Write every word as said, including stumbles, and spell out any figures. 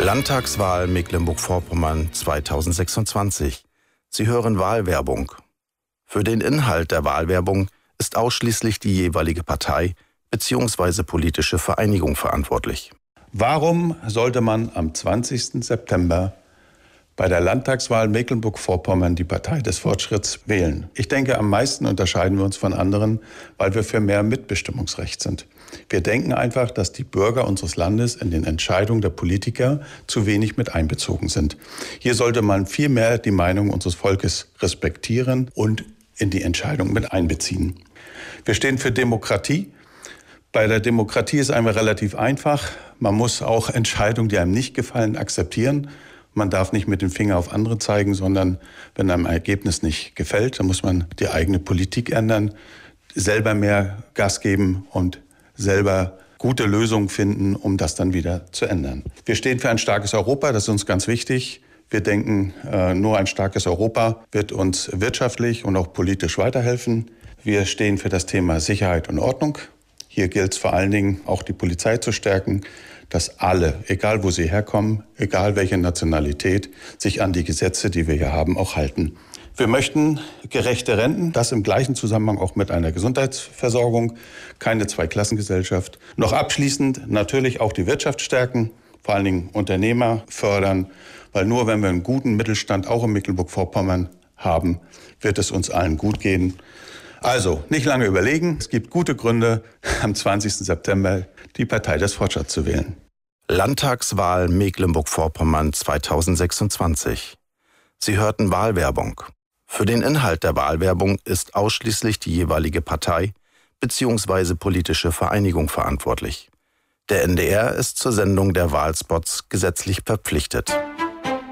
Landtagswahl Mecklenburg-Vorpommern zweitausendsechsundzwanzig. Sie hören Wahlwerbung. Für den Inhalt der Wahlwerbung ist ausschließlich die jeweilige Partei bzw. politische Vereinigung verantwortlich. Warum sollte man am zwanzigsten September bei der Landtagswahl Mecklenburg-Vorpommern die Partei des Fortschritts wählen? Ich denke, am meisten unterscheiden wir uns von anderen, weil wir für mehr Mitbestimmungsrecht sind. Wir denken einfach, dass die Bürger unseres Landes in den Entscheidungen der Politiker zu wenig mit einbezogen sind. Hier sollte man viel mehr die Meinung unseres Volkes respektieren und in die Entscheidung mit einbeziehen. Wir stehen für Demokratie. Bei der Demokratie ist einmal relativ einfach. Man muss auch Entscheidungen, die einem nicht gefallen, akzeptieren. Man darf nicht mit dem Finger auf andere zeigen, sondern wenn einem ein Ergebnis nicht gefällt, dann muss man die eigene Politik ändern, selber mehr Gas geben und selber gute Lösungen finden, um das dann wieder zu ändern. Wir stehen für ein starkes Europa, das ist uns ganz wichtig. Wir denken, nur ein starkes Europa wird uns wirtschaftlich und auch politisch weiterhelfen. Wir stehen für das Thema Sicherheit und Ordnung. Hier gilt es vor allen Dingen auch die Polizei zu stärken, dass alle, egal wo sie herkommen, egal welche Nationalität, sich an die Gesetze, die wir hier haben, auch halten. Wir möchten gerechte Renten, das im gleichen Zusammenhang auch mit einer Gesundheitsversorgung, keine Zweiklassengesellschaft. Noch abschließend natürlich auch die Wirtschaft stärken, vor allen Dingen Unternehmer fördern, weil nur wenn wir einen guten Mittelstand auch in Mecklenburg-Vorpommern haben, wird es uns allen gut gehen. Also, nicht lange überlegen. Es gibt gute Gründe, am zwanzigsten September die Partei des Fortschritts zu wählen. Landtagswahl Mecklenburg-Vorpommern zweitausendsechsundzwanzig. Sie hörten Wahlwerbung. Für den Inhalt der Wahlwerbung ist ausschließlich die jeweilige Partei bzw. politische Vereinigung verantwortlich. Der N D R ist zur Sendung der Wahlspots gesetzlich verpflichtet.